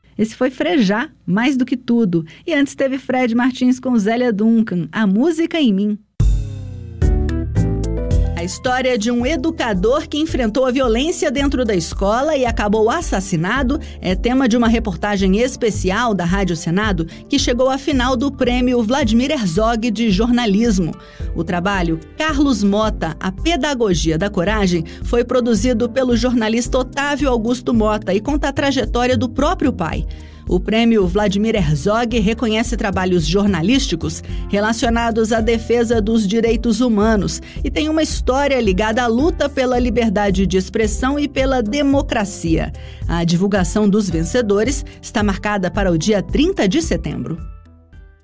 Esse foi Frejá, Mais do que Tudo. E antes teve Fred Martins com Zélia Duncan, A Música em Mim. A história de um educador que enfrentou a violência dentro da escola e acabou assassinado é tema de uma reportagem especial da Rádio Senado que chegou à final do prêmio Vladimir Herzog de jornalismo. O trabalho Carlos Mota, A Pedagogia da Coragem, foi produzido pelo jornalista Otávio Augusto Mota e conta a trajetória do próprio pai. O prêmio Vladimir Herzog reconhece trabalhos jornalísticos relacionados à defesa dos direitos humanos e tem uma história ligada à luta pela liberdade de expressão e pela democracia. A divulgação dos vencedores está marcada para o dia 30 de setembro.